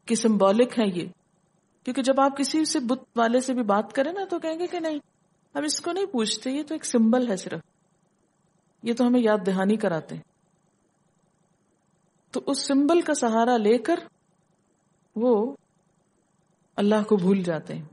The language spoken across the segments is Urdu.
کہ سمبولک ہے یہ. کیونکہ جب آپ کسی سے بت والے سے بھی بات کریں نا تو کہیں گے کہ نہیں ہم اس کو نہیں پوچھتے، یہ تو ایک سمبل ہے صرف، یہ تو ہمیں یاد دہانی کراتے ہیں. تو اس سمبل کا سہارا لے کر وہ اللہ کو بھول جاتے ہیں.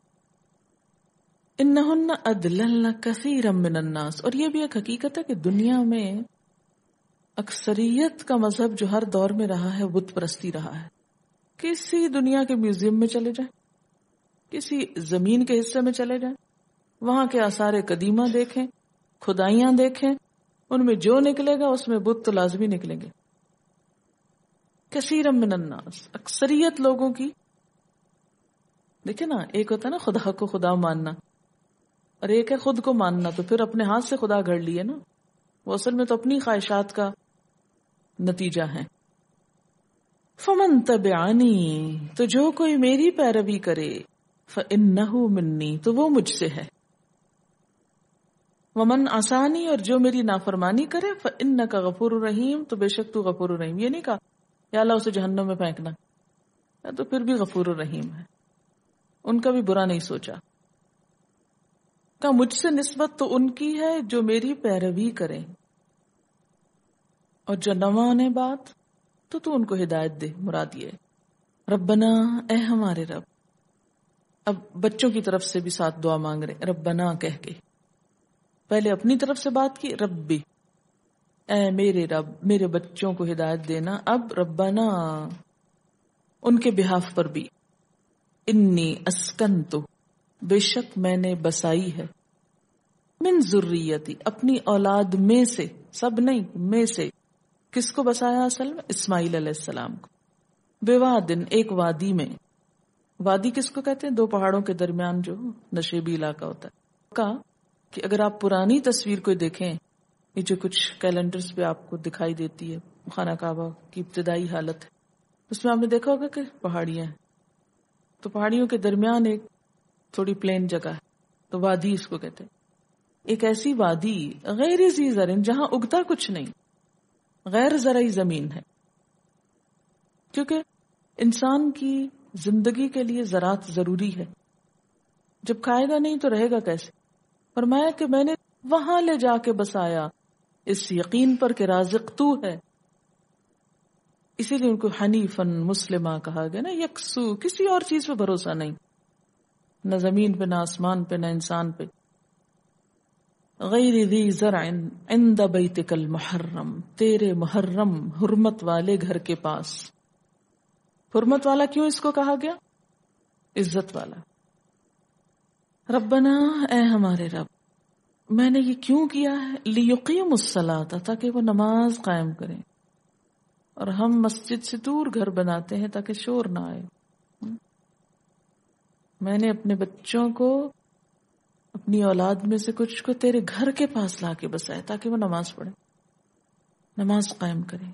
انہن اضللن کثیرا من الناس. اور یہ بھی ایک حقیقت ہے کہ دنیا میں اکثریت کا مذہب جو ہر دور میں رہا ہے بت پرستی رہا ہے. کسی دنیا کے میوزیم میں چلے جائیں، کسی زمین کے حصے میں چلے جائیں، وہاں کے آثار قدیمہ دیکھیں، کھدائیاں دیکھیں، ان میں جو نکلے گا اس میں بت تو لازمی نکلیں گے. کثیرا من الناس، اکثریت لوگوں کی. دیکھیں نا، ایک ہوتا ہے نا خدا کو خدا ماننا، اور ایک ہے خود کو ماننا. تو پھر اپنے ہاتھ سے خدا گھڑ لیے نا، وہ اصل میں تو اپنی خواہشات کا نتیجہ ہے. فمن تبعنی، تو جو کوئی میری پیروی کرے، فإنہ منی، تو وہ مجھ سے ہے. ومن عصانی، اور جو میری نافرمانی کرے، فإنک غفور الرحیم، تو بے شک تو غفور الرحیم. یہ نہیں کہا یا اللہ اسے جہنم میں پھینکنا، تو پھر بھی غفور الرحیم ہے. ان کا بھی برا نہیں سوچا. کہ مجھ سے نسبت تو ان کی ہے جو میری پیروی کریں، اور جو نہ مانے بات تو ان کو ہدایت دے. مراد یہ ربنا، اے ہمارے رب. اب بچوں کی طرف سے بھی ساتھ دعا مانگ رہے، ربنا کہہ کے. پہلے اپنی طرف سے بات کی، ربی، اے میرے رب، میرے بچوں کو ہدایت دینا. اب ربنا ان کے بہاف پر بھی. انی اسکنتو، بے شک میں نے بسائی ہے. من ذریتی، اپنی اولاد میں سے، سب نہیں میں سے. کس کو بسایا اصل میں؟ اسماعیل علیہ السلام کو. بوادن، ایک وادی میں. وادی کس کو کہتے ہیں؟ دو پہاڑوں کے درمیان جو نشیبی علاقہ ہوتا ہے. کہا کہ اگر آپ پرانی تصویر کو دیکھیں، یہ جو کچھ کیلنڈرز پہ آپ کو دکھائی دیتی ہے خانہ کعبہ کی ابتدائی حالت ہے، اس میں آپ نے دیکھا ہوگا کہ پہاڑیاں ہیں. تو پہاڑیوں کے درمیان ایک تھوڑی پلین جگہ ہے، تو وادی اس کو کہتے ہیں. ایک ایسی وادی غیر ذی زرع، جہاں اگتا کچھ نہیں، غیر زرعی زمین ہے. کیونکہ انسان کی زندگی کے لیے زراعت ضروری ہے. جب کھائے گا نہیں تو رہے گا کیسے؟ فرمایا کہ میں نے وہاں لے جا کے بسایا، اس یقین پر کہ رازق تو ہے. اسی لیے ان کو حنیفاً مسلمہ کہا گیا نا. یکسو، کسی اور چیز پہ بھروسہ نہیں، نہ زمین پہ، نہ آسمان پہ، نہ انسان پہ. غیر ذی زرع عند بیتک المحرم، تیرے محرم حرمت والے گھر کے پاس. حرمت والا کیوں اس کو کہا گیا؟ عزت والا. ربنا، اے ہمارے رب، میں نے یہ کیوں کیا ہے؟ لیقیموا الصلاۃ، تاکہ وہ نماز قائم کریں. اور ہم مسجد سے دور گھر بناتے ہیں تاکہ شور نہ آئے. میں نے اپنے بچوں کو، اپنی اولاد میں سے کچھ کو تیرے گھر کے پاس لا کے بسایا تاکہ وہ نماز پڑھیں، نماز قائم کریں.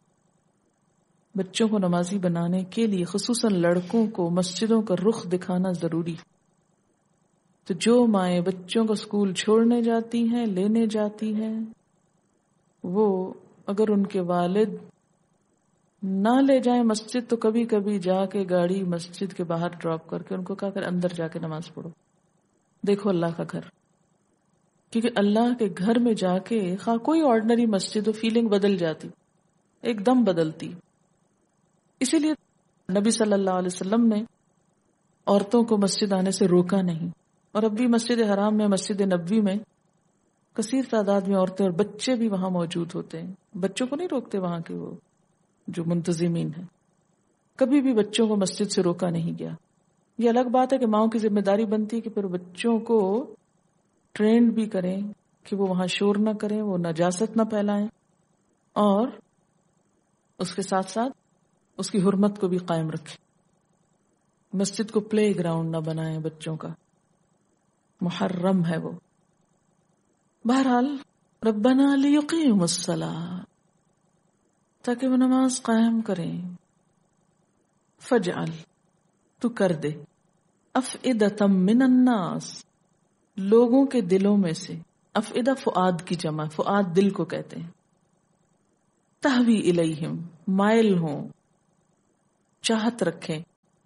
بچوں کو نمازی بنانے کے لیے خصوصاً لڑکوں کو مسجدوں کا رخ دکھانا ضروری. تو جو مائیں بچوں کو اسکول چھوڑنے جاتی ہیں، لینے جاتی ہیں، وہ اگر ان کے والد نہ لے جائیں مسجد تو کبھی کبھی جا کے گاڑی مسجد کے باہر ڈراپ کر کے ان کو کہا کر اندر جا کے نماز پڑھو. دیکھو اللہ کا گھر. کیونکہ اللہ کے گھر میں جا کے خواہ کوئی آرڈنری مسجد ہو، فیلنگ بدل جاتی، ایک دم بدلتی. اسی لیے نبی صلی اللہ علیہ وسلم نے عورتوں کو مسجد آنے سے روکا نہیں. اور اب بھی مسجد حرام میں، مسجد نبوی میں کثیر تعداد میں عورتیں اور بچے بھی وہاں موجود ہوتے ہیں. بچوں کو نہیں روکتے وہاں کے وہ جو منتظمین ہیں. کبھی بھی بچوں کو مسجد سے روکا نہیں گیا. یہ الگ بات ہے کہ ماؤں کی ذمہ داری بنتی ہے کہ پھر بچوں کو ٹرینڈ بھی کریں کہ وہ وہاں شور نہ کریں، وہ نجاست نہ پھیلائیں، اور اس کے ساتھ ساتھ اس کی حرمت کو بھی قائم رکھیں. مسجد کو پلے گراؤنڈ نہ بنائیں بچوں کا، محرم ہے وہ. بہرحال ربنا لیقیموا الصلاۃ، تاکہ وہ نماز قائم کریں. فجعل، تو کر دے، افئدۃ من الناس، لوگوں کے دلوں میں سے. افئدہ فؤاد کی جمع، فؤاد دل کو کہتے ہیں. تہوی الیہم، مائل ہوں، چاہت رکھیں،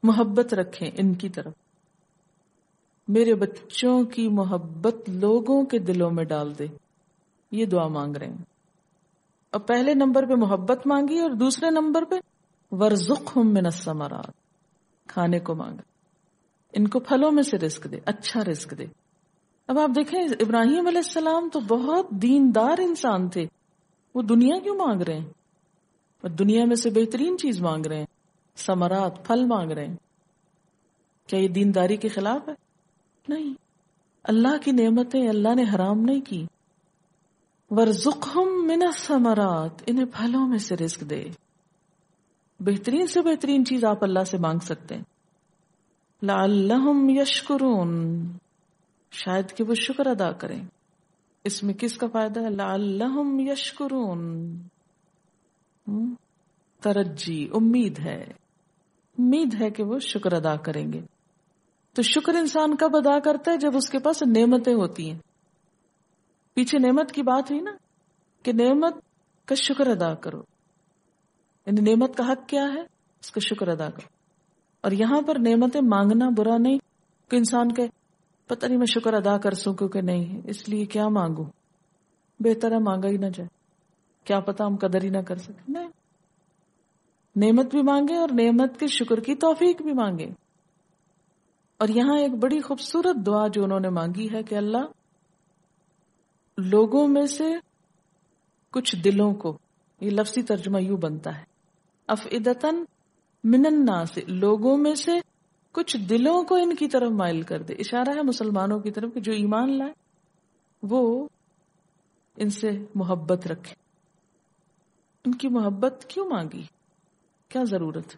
محبت رکھیں ان کی طرف. میرے بچوں کی محبت لوگوں کے دلوں میں ڈال دے. یہ دعا مانگ رہے ہیں. اور پہلے نمبر پہ محبت مانگی اور دوسرے نمبر پہ وَارْزُقْهُم مِّنَ الثَّمَرَاتِ، کھانے کو مانگا. ان کو پھلوں میں سے رزق دے، اچھا رزق دے. اب آپ دیکھیں ابراہیم علیہ السلام تو بہت دیندار انسان تھے، وہ دنیا کیوں مانگ رہے ہیں؟ اور دنیا میں سے بہترین چیز مانگ رہے ہیں، ثمرات، پھل مانگ رہے ہیں. کیا یہ دینداری کے خلاف ہے؟ نہیں. اللہ کی نعمتیں اللہ نے حرام نہیں کی. وَارْزُقْهُم مِّنَ الثَّمَرَاتِ، انہیں پھلوں میں سے رزق دے. بہترین سے بہترین چیز آپ اللہ سے مانگ سکتے ہیں. لَعَلَّهُمْ يَشْكُرُونَ، شاید کہ وہ شکر ادا کریں. اس میں کس کا فائدہ ہے؟ لَعَلَّهُمْ يَشْكُرُونَ، ترجی، امید ہے کہ وہ شکر ادا کریں گے. تو شکر انسان کب ادا کرتا ہے؟ جب اس کے پاس نعمتیں ہوتی ہیں. پیچھے نعمت کی بات ہوئی نا کہ نعمت کا شکر ادا کرو، یعنی نعمت کا حق کیا ہے؟ اس کا شکر ادا کرو. اور یہاں پر نعمتیں مانگنا برا نہیں کہ انسان کے پتہ نہیں میں شکر ادا کر سکوں کہ نہیں، اس لیے کیا مانگوں، بہتر ہے مانگا ہی نہ جائے، کیا پتا ہم قدر ہی نہ کر سکیں. نہیں، نعمت بھی مانگے اور نعمت کے شکر کی توفیق بھی مانگے. اور یہاں ایک بڑی خوبصورت دعا جو انہوں نے مانگی ہے کہ اللہ لوگوں میں سے کچھ دلوں کو، یہ لفظی ترجمہ یوں بنتا ہے افئدتن من الناس، لوگوں میں سے کچھ دلوں کو ان کی طرف مائل کر دے. اشارہ ہے مسلمانوں کی طرف کہ جو ایمان لائے وہ ان سے محبت رکھے. ان کی محبت کیوں مانگی؟ کیا ضرورت؟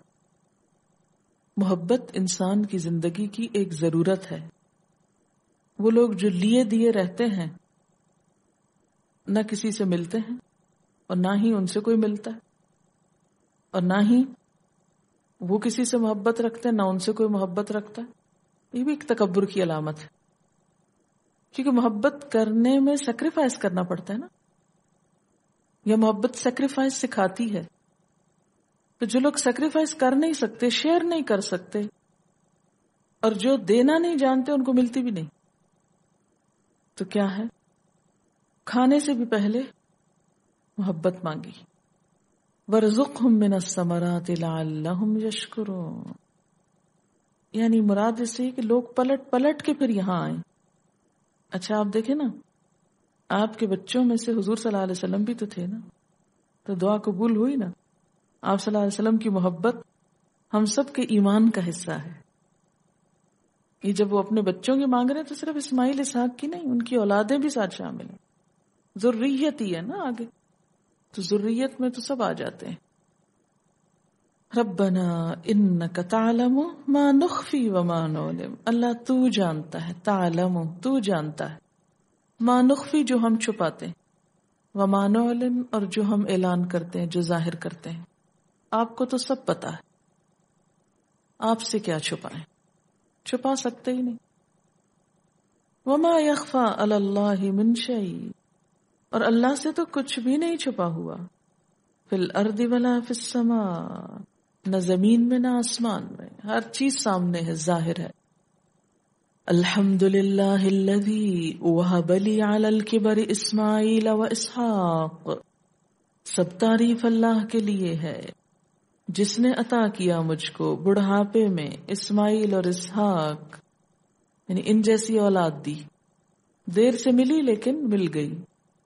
محبت انسان کی زندگی کی ایک ضرورت ہے. وہ لوگ جو لیے دیے رہتے ہیں، نہ کسی سے ملتے ہیں اور نہ ہی ان سے کوئی ملتا ہے، اور نہ ہی وہ کسی سے محبت رکھتے ہیں، نہ ان سے کوئی محبت رکھتا ہے. یہ بھی ایک تکبر کی علامت ہے، کیونکہ محبت کرنے میں سیکریفائس کرنا پڑتا ہے نا، یا محبت سیکریفائس سکھاتی ہے. تو جو لوگ سیکریفائس کر نہیں سکتے، شیئر نہیں کر سکتے، اور جو دینا نہیں جانتے ان کو ملتی بھی نہیں، تو کیا ہے؟ کھانے سے بھی پہلے محبت مانگی. وَارْزُقْهُم مِّنَ الثَّمَرَاتِ لَعَلَّهُمْ يَشْكُرُونَ، یعنی مراد اس سے کہ لوگ پلٹ پلٹ کے پھر یہاں آئیں. اچھا آپ دیکھیں نا، آپ کے بچوں میں سے حضور صلی اللہ علیہ وسلم بھی تو تھے نا، تو دعا قبول ہوئی نا. آپ صلی اللہ علیہ وسلم کی محبت ہم سب کے ایمان کا حصہ ہے. یہ جب وہ اپنے بچوں کی مانگ رہے ہیں تو صرف اسماعیل اسحاق کی نہیں، ان کی اولادیں بھی ساتھ شامل ہیں. ذریت ہی ہے نا آگے، تو ذریت میں تو سب آ جاتے ہیں. ربنا انک تعلم ما نخفی وما نعلم، اللہ تو جانتا ہے، تعلم تو جانتا ہے، ما نخفی جو ہم چھپاتے ہیں، وما نعلم اور جو ہم اعلان کرتے ہیں، جو ظاہر کرتے ہیں. آپ کو تو سب پتا ہے، آپ سے کیا چھپائیں، چھپا سکتے ہی نہیں. وما یخفی علی اللہ من شیء، اور اللہ سے تو کچھ بھی نہیں چھپا ہوا. فی الارض ولا فی السماء، نہ زمین میں نہ آسمان میں، ہر چیز سامنے ہے، ظاہر ہے. الحمدللہ الذی وہب لی علی الکبر اسماعیل و اسحاق، سب تعریف اللہ کے لیے ہے جس نے عطا کیا مجھ کو بڑھاپے میں اسماعیل اور اسحاق، یعنی ان جیسی اولاد دی. دیر سے ملی لیکن مل گئی.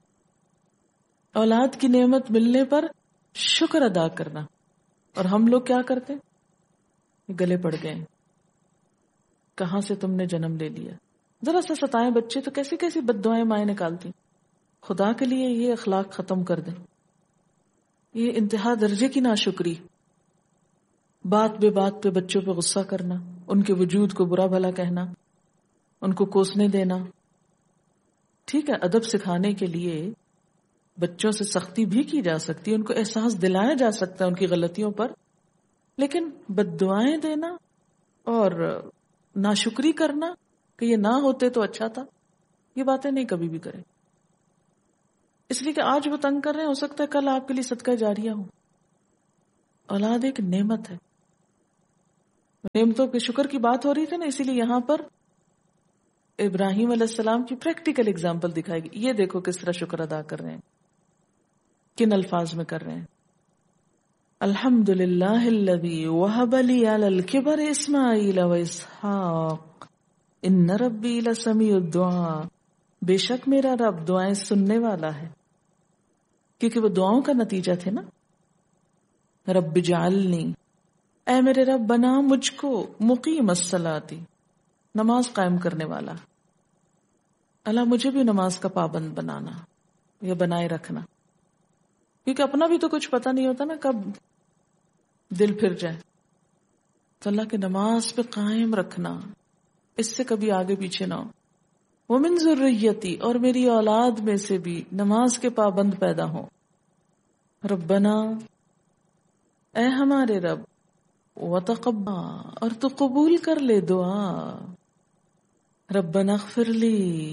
اولاد کی نعمت ملنے پر شکر ادا کرنا. اور ہم لوگ کیا کرتے ہیں؟ گلے پڑ گئے، کہاں سے تم نے جنم لے لیا. ذرا سا ستائیں بچے تو کیسی کیسی بد دعائیں مائیں نکالتی. خدا کے لیے یہ اخلاق ختم کر دیں. یہ انتہا درجے کی ناشکری. بات بے بات پہ بچوں پہ غصہ کرنا، ان کے وجود کو برا بھلا کہنا، ان کو کوسنے دینا. ٹھیک ہے، ادب سکھانے کے لیے بچوں سے سختی بھی کی جا سکتی ہے، ان کو احساس دلایا جا سکتا ہے ان کی غلطیوں پر، لیکن بد دعائیں دینا اور ناشکری کرنا کہ یہ نہ ہوتے تو اچھا تھا، یہ باتیں نہیں کبھی بھی کریں. اس لیے کہ آج وہ تنگ کر رہے ہیں، ہو سکتا ہے کل آپ کے لیے صدقہ جاریہ ہو. اولاد ایک نعمت ہے. نعمتوں کے شکر کی بات ہو رہی تھی نا، اسی لیے یہاں پر ابراہیم علیہ السلام کی پریکٹیکل اگزامپل دکھائے گی. یہ دیکھو کس طرح شکر ادا کر رہے ہیں، کن الفاظ میں کر رہے ہیں. الحمد للہ الذی وہب لی علی الکبر اسماعیل و اسحاق ان ربی لسمیع الدعاء. بے شک میرا رب دعائیں سننے والا ہے، کیونکہ وہ دعاؤں کا نتیجہ تھے نا. رب اجعلنی، اے میرے رب بنا مجھ کو مقیم الصلاۃ، نماز قائم کرنے والا. اللہ مجھے بھی نماز کا پابند بنانا یا بنائے رکھنا، کیونکہ اپنا بھی تو کچھ پتہ نہیں ہوتا نا کب دل پھر جائے. تو اللہ کے نماز پہ قائم رکھنا، اس سے کبھی آگے پیچھے نہ ہو. ومن ذریتی، اور میری اولاد میں سے بھی نماز کے پابند پیدا ہوں. ربنا، اے ہمارے رب، وتقبل، اور تو قبول کر لے دعا. ربنا اغفر لی،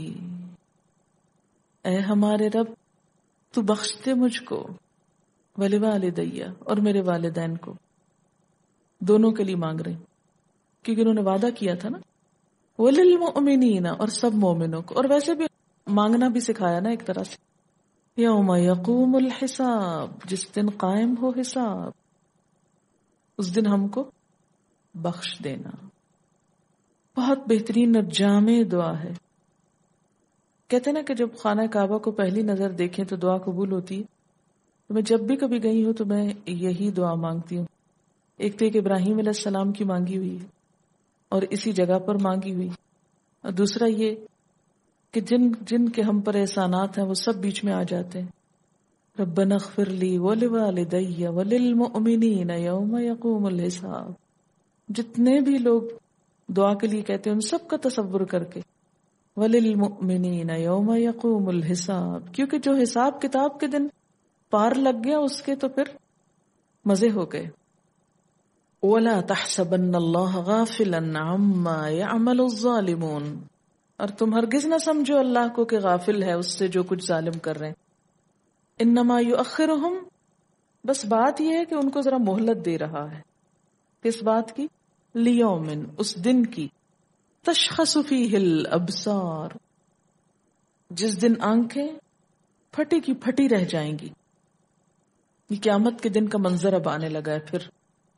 اے ہمارے رب تو بخش دے مجھ کو، ولوالدی، اور میرے والدین کو. دونوں کے لیے مانگ رہے ہیں کیونکہ انہوں نے وعدہ کیا تھا نا. وللمؤمنین، اور سب مومنوں کو. اور ویسے بھی مانگنا بھی سکھایا نا ایک طرح سے. یوم یقوم الحساب، جس دن قائم ہو حساب، اس دن ہم کو بخش دینا. بہت بہترین اور جامع دعا ہے. کہتے نا کہ جب خانہ کعبہ کو پہلی نظر دیکھیں تو دعا قبول ہوتی. تو میں جب بھی کبھی گئی ہوں تو میں یہی دعا مانگتی ہوں. ایک تو ایک ابراہیم علیہ السلام کی مانگی ہوئی ہے اور اسی جگہ پر مانگی ہوئی، اور دوسرا یہ کہ جن جن کے ہم پر احسانات ہیں وہ سب بیچ میں آ جاتے ہیں. ربنا اغفر لی ولوالدی وللمؤمنین یوم یقوم الحساب. جتنے بھی لوگ دعا کے لیے کہتے ہیں ان سب کا تصور کر کے وللمؤمنین یوم یقوم الحساب، کیونکہ جو حساب کتاب کے دن پار لگ گیا اس کے تو پھر مزے ہو گئے. وَلَا تَحْسَبَنَّ اللَّهَ غَافِلًا عَمَّا يَعْمَلُ الظَّالِمُونَ، اور تم ہرگز نہ سمجھو اللہ کو کہ غافل ہے اس سے جو کچھ ظالم کر رہے ہیں. انما یؤخرہم، بس بات یہ ہے کہ ان کو ذرا مہلت دے رہا ہے. کس بات کی؟ لیومن، اس دن کی. تشخص فیہ الابصار، جس دن آنکھیں پھٹی کی پھٹی رہ جائیں گی. یہ قیامت کے دن کا منظر اب آنے لگا ہے. پھر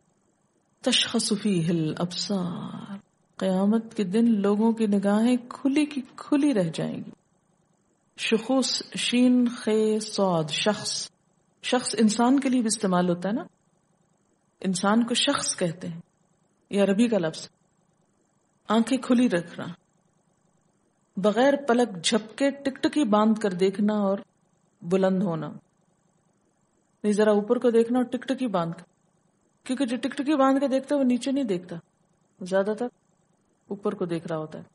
تشخص فیہ الابصار، قیامت کے دن لوگوں کی نگاہیں کھلی کی کھلی رہ جائیں گی. شخوص، شین خے صاد، شخص. شخص انسان کے لیے بھی استعمال ہوتا ہے نا، انسان کو شخص کہتے ہیں، یہ عربی کا لفظ. آنکھیں کھلی رکھنا، بغیر پلک جھپکے ٹکٹکی باندھ کر دیکھنا اور بلند ہونا. نہیں ذرا اوپر کو دیکھنا اور ٹکٹکی باندھ کر، کیونکہ جو ٹکٹکی باندھ کے دیکھتا ہے وہ نیچے نہیں دیکھتا، زیادہ تر اوپر کو دیکھ رہا ہوتا ہے.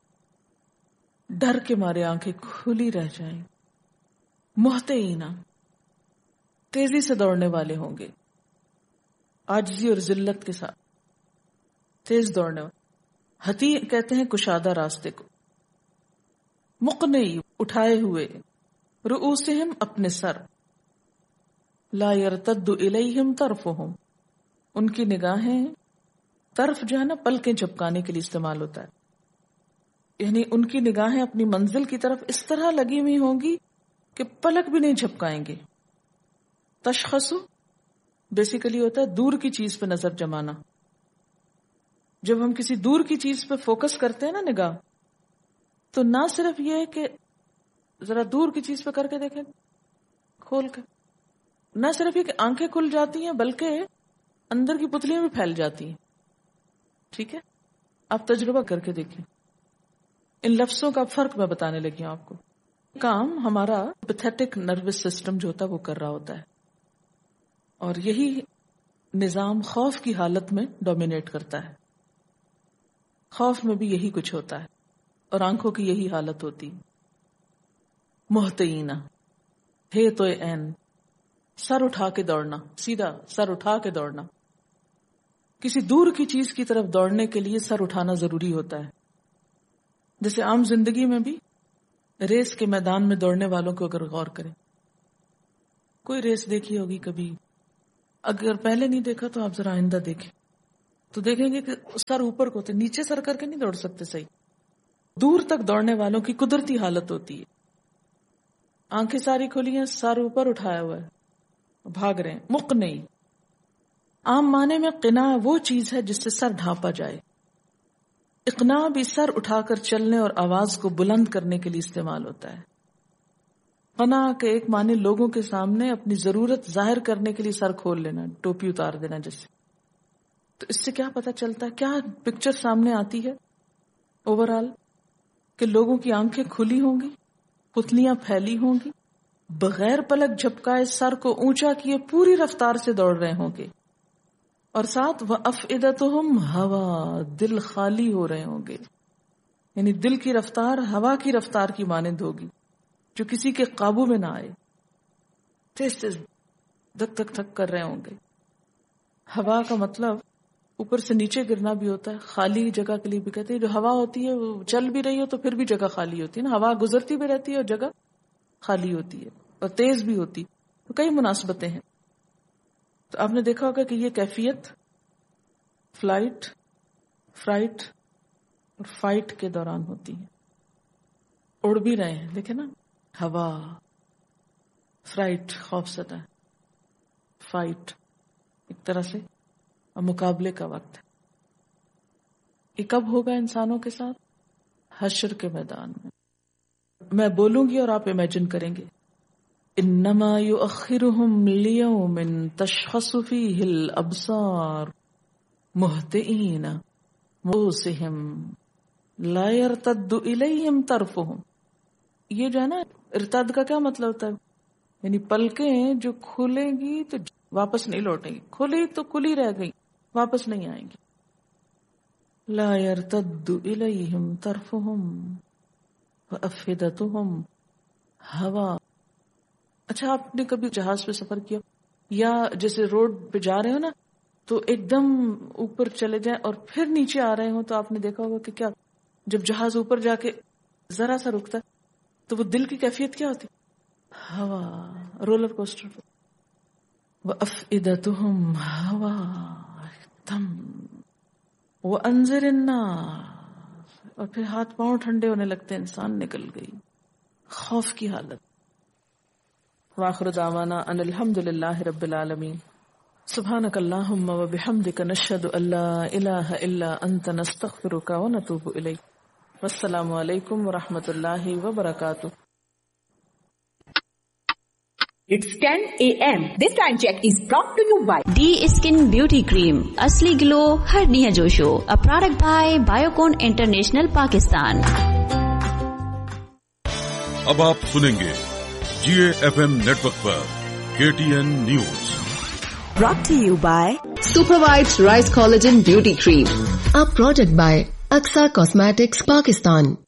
ڈر کے مارے آنکھیں کھلی رہ جائیں. محتعینا، تیزی سے دوڑنے والے ہوں گے، عاجزی اور ذلت کے ساتھ تیز دوڑنے والے. ہتی کہتے ہیں کشادہ راستے کو. مقنعی، اٹھائے ہوئے. رؤوسہم، اپنے سر. لا یرتد الیہم طرفہم، ان کی نگاہیں، طرف جو ہے نا پلکیں جھپکانے کے لیے استعمال ہوتا ہے، یعنی ان کی نگاہیں اپنی منزل کی طرف اس طرح لگی ہوئی ہوں گی کہ پلک بھی نہیں جھپکائیں گے. تشخص بیسیکلی ہوتا ہے دور کی چیز پہ نظر جمانا. جب ہم کسی دور کی چیز پہ فوکس کرتے ہیں نا نگاہ، تو نہ صرف یہ ہے کہ ذرا دور کی چیز پہ کر کے دیکھیں کھول کے، نہ صرف یہ کہ آنکھیں کھل جاتی ہیں بلکہ اندر کی پتلیاں بھی پھیل جاتی ہیں. ٹھیک ہے، آپ تجربہ کر کے دیکھیں. ان لفظوں کا فرق میں بتانے لگی ہوں آپ کو. کام ہمارا پیتھیٹک نروس سسٹم جو ہوتا ہے وہ کر رہا ہوتا ہے، اور یہی نظام خوف کی حالت میں ڈومینیٹ کرتا ہے. خوف میں بھی یہی کچھ ہوتا ہے اور آنکھوں کی یہی حالت ہوتی. محتعینہ، ہے تو عین، سر اٹھا کے دوڑنا، سیدھا سر اٹھا کے دوڑنا. کسی دور کی چیز کی طرف دوڑنے کے لیے سر اٹھانا ضروری ہوتا ہے. جیسے عام زندگی میں بھی ریس کے میدان میں دوڑنے والوں کو اگر غور کریں، کوئی ریس دیکھی ہوگی کبھی، اگر پہلے نہیں دیکھا تو آپ ذرا آئندہ دیکھیں. تو دیکھیں گے کہ سر اوپر کو ہوتے، نیچے سر کر کے نہیں دوڑ سکتے صحیح. دور تک دوڑنے والوں کی قدرتی حالت ہوتی ہے. آنکھیں ساری کھلی ہیں، سر اوپر اٹھایا ہوا ہے، بھاگ رہے ہیں. مقنعی عام معنی میں قناع وہ چیز ہے جس سے سر ڈھانپا جائے. اقناع بھی سر اٹھا کر چلنے اور آواز کو بلند کرنے کے لیے استعمال ہوتا ہے. قناع کے ایک معنی لوگوں کے سامنے اپنی ضرورت ظاہر کرنے کے لیے سر کھول لینا، ٹوپی اتار دینا جیسے. تو اس سے کیا پتہ چلتا ہے، کیا پکچر سامنے آتی ہے اوورآل؟ کہ لوگوں کی آنکھیں کھلی ہوں گی، پتلیاں پھیلی ہوں گی، بغیر پلک جھپکائے سر کو اونچا کیے پوری رفتار سے دوڑ رہے ہوں گے، اور ساتھ وَأَفْئِدَتُهُمْ ہوا، دل خالی ہو رہے ہوں گے. یعنی دل کی رفتار ہوا کی رفتار کی مانند ہوگی جو کسی کے قابو میں نہ آئے، تیز تیز دھک دھک دھک کر رہے ہوں گے. ہوا کا مطلب اوپر سے نیچے گرنا بھی ہوتا ہے. خالی جگہ کے لیے بھی کہتے ہیں جو ہوا ہوتی ہے وہ چل بھی رہی ہو تو پھر بھی جگہ خالی ہوتی ہے نا. ہوا گزرتی بھی رہتی ہے اور جگہ خالی ہوتی ہے اور تیز بھی ہوتی. تو کئی مناسبتیں ہیں. تو آپ نے دیکھا ہوگا کہ یہ کیفیت فلائٹ، فرائٹ اور فائٹ کے دوران ہوتی ہے. اڑ بھی رہے ہیں دیکھیں نا، ہوا، فرائٹ خوف زدہ، فائٹ ایک طرح سے مقابلے کا وقت ہے. یہ کب ہوگا انسانوں کے ساتھ؟ حشر کے میدان میں. میں بولوں گی اور آپ امیجن کریں گے. انما یؤخرهم لیوم تشخص فیہ الابصار مہطعین رؤوسہم لا یرتد الیہم طرفہم. یہ جو ہے نا ارتد کا کیا مطلب ہوتا ہے؟ یعنی پلکیں جو کھلیں گی تو واپس نہیں لوٹیں گی، کھلی تو کھلی رہ گئی، واپس نہیں آئیں گی. لا یرتد الیہم طرفہم وافئدتہم ہوا. اچھا آپ نے کبھی جہاز پہ سفر کیا یا جیسے روڈ پہ جا رہے ہو نا تو ایک دم اوپر چلے جائیں اور پھر نیچے آ رہے ہوں تو آپ نے دیکھا ہوگا کہ کیا جب جہاز اوپر جا کے ذرا سا رکتا ہے تو وہ دل کی کیفیت کیا ہوتی؟ ہوا، رولر کوسٹر. وَأَفْئِدَتُهُمْ ہوا دم وَأَنذِرِ النَّاسَ، اور پھر ہاتھ پاؤں ٹھنڈے ہونے لگتے ہیں، انسان نکل گئی، خوف کی حالت. وآخر دعوانا ان الحمد للہ رب العالمین. سبحانک اللہم وبحمدک نشہد ان لا الہ الا انت نستغفرک ونتوب الیک. والسلام علیکم ورحمۃ اللہ وبرکاتہ. It's 10 a.m. This time check is brought to you by D Skin Beauty Cream. Asli glow, hardiyan josho. A product by Biocon International, Pakistan. اب آپ سنیں گے GAFM network per KTN news. brought to you by Super Whites Rice Collagen Beauty Cream. A product by Aksa Cosmetics, Pakistan.